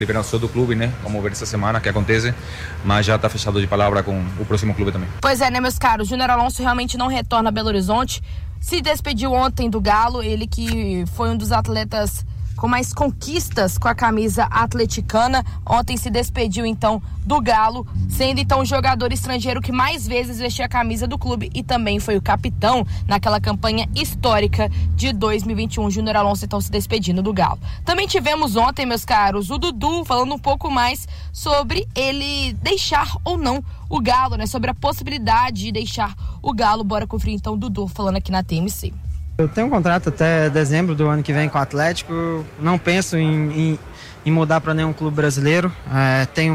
liberação do clube, né? Vamos ver essa semana o que acontece, mas já está fechado de palavra com o próximo clube também. Pois é, né, meus caros? Júnior Alonso realmente não retorna a Belo Horizonte. Se despediu ontem do Galo, ele que foi um dos atletas com mais conquistas com a camisa atleticana. Ontem se despediu então do Galo, sendo então o jogador estrangeiro que mais vezes vestiu a camisa do clube e também foi o capitão naquela campanha histórica de 2021. Júnior Alonso então se despedindo do Galo. Também tivemos ontem, meus caros, o Dudu falando um pouco mais sobre ele deixar ou não o Galo, né? Sobre a possibilidade de deixar o Galo. Bora conferir então o Dudu falando aqui na TMC. Eu tenho um contrato até dezembro do ano que vem com o Atlético. Não penso em mudar para nenhum clube brasileiro. Tenho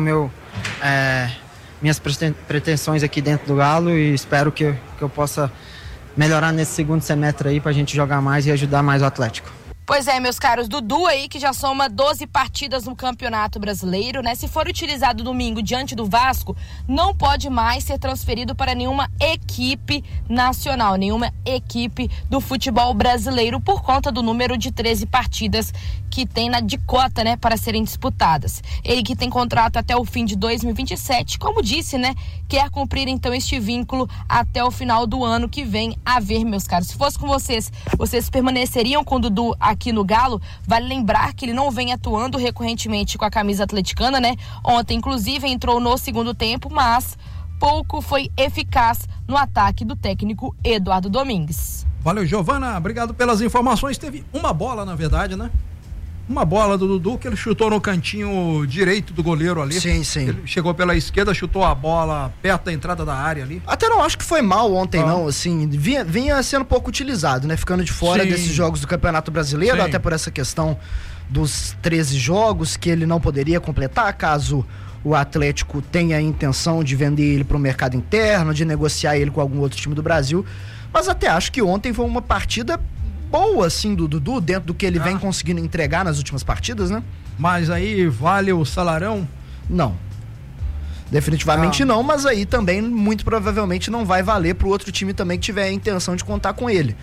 minhas pretensões aqui dentro do Galo e espero que eu possa melhorar nesse segundo semestre aí para a gente jogar mais e ajudar mais o Atlético. Pois é, meus caros, Dudu aí que já soma 12 partidas no Campeonato Brasileiro, né? Se for utilizado domingo diante do Vasco, não pode mais ser transferido para nenhuma equipe nacional, nenhuma equipe do futebol brasileiro por conta do número de 13 partidas que tem de cota, né, para serem disputadas. Ele que tem contrato até o fim de 2027, como disse, né, quer cumprir então este vínculo até o final do ano que vem. A ver, meus caros, se fosse com vocês permaneceriam com o Dudu aqui no Galo? Vale lembrar que ele não vem atuando recorrentemente com a camisa atleticana, né? Ontem, inclusive, entrou no segundo tempo, mas pouco foi eficaz no ataque do técnico Eduardo Domingues. Valeu, Giovana, obrigado pelas informações. Teve uma bola, na verdade, né? Uma bola do Dudu que ele chutou no cantinho direito do goleiro ali. Sim, sim. Ele chegou pela esquerda, chutou a bola perto da entrada da área ali. Até não acho que foi mal ontem, não, assim, vinha sendo pouco utilizado, né? Ficando de fora desses jogos do Campeonato Brasileiro, até por essa questão dos 13 jogos que ele não poderia completar, caso o Atlético tenha a intenção de vender ele para o mercado interno, de negociar ele com algum outro time do Brasil. Mas até acho que ontem foi uma partida boa, assim, do Dudu, dentro do que ele vem conseguindo entregar nas últimas partidas, né? Mas aí vale o salarão? Não. Definitivamente não, mas aí também muito provavelmente não vai valer pro outro time também que tiver a intenção de contar com ele.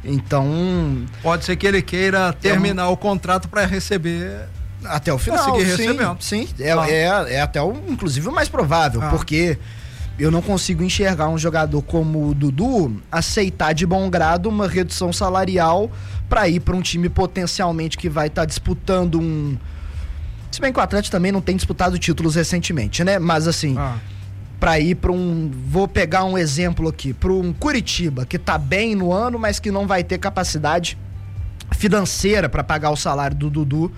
Então... Pode ser que ele queira terminar o contrato para receber... Até o final, conseguir recebimento. Sim. É até inclusive o mais provável, porque... Eu não consigo enxergar um jogador como o Dudu aceitar de bom grado uma redução salarial para ir para um time potencialmente que vai estar disputando um... Se bem que o Atlético também não tem disputado títulos recentemente, né? Mas assim, para ir para um... Vou pegar um exemplo aqui, para um Curitiba que tá bem no ano, mas que não vai ter capacidade financeira para pagar o salário do Dudu,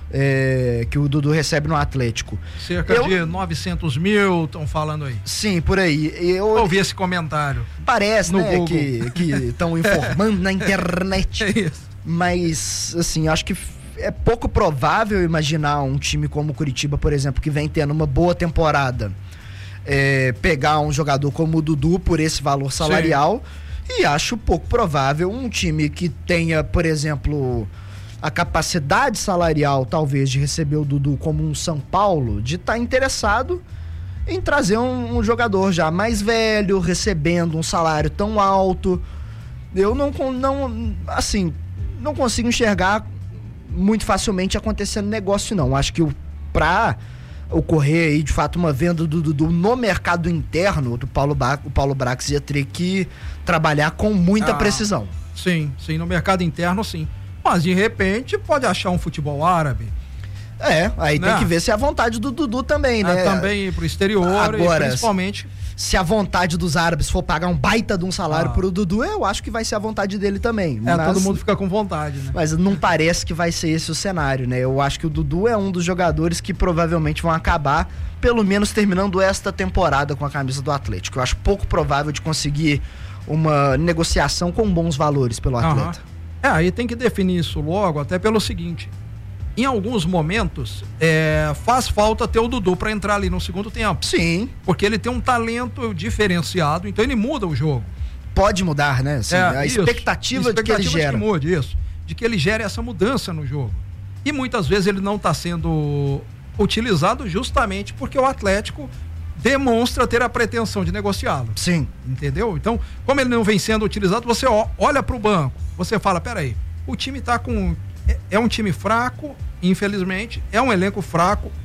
que o Dudu recebe no Atlético. Cerca de 900 mil, estão falando aí. Sim, por aí. Eu ouvi esse comentário. Parece, no né, Google. que estão informando na internet. É isso. Mas, assim, acho que é pouco provável imaginar um time como o Curitiba, por exemplo, que vem tendo uma boa temporada, pegar um jogador como o Dudu por esse valor salarial. Sim. E acho pouco provável um time que tenha, por exemplo... a capacidade salarial, talvez, de receber o Dudu como um São Paulo, de estar interessado em trazer um jogador já mais velho, recebendo um salário tão alto. Eu não consigo enxergar muito facilmente acontecendo negócio, não. Acho que para ocorrer aí, de fato, uma venda do Dudu no mercado interno, o Paulo Brax ia ter que trabalhar com muita precisão. Sim, no mercado interno, sim. Mas de repente pode achar um futebol árabe. Aí tem que ver se é a vontade do Dudu também, né? Também ir pro exterior. Agora, e principalmente... Se a vontade dos árabes for pagar um baita de um salário pro Dudu, eu acho que vai ser a vontade dele também. Todo mundo fica com vontade, né? Mas não parece que vai ser esse o cenário, né? Eu acho que o Dudu é um dos jogadores que provavelmente vão acabar, pelo menos terminando esta temporada com a camisa do Atlético. Eu acho pouco provável de conseguir uma negociação com bons valores pelo atleta. Aí tem que definir isso logo, até pelo seguinte: em alguns momentos faz falta ter o Dudu para entrar ali no segundo tempo. Sim. Porque ele tem um talento diferenciado, então ele muda o jogo. Pode mudar, né? Assim, a expectativa de que ele gera. De que ele gere essa mudança no jogo. E muitas vezes ele não está sendo utilizado justamente porque o Atlético demonstra ter a pretensão de negociá-lo. Sim. Entendeu? Então, como ele não vem sendo utilizado, você olha para o banco, você fala, peraí, o time tá com... É um time fraco infelizmente. É um elenco fraco,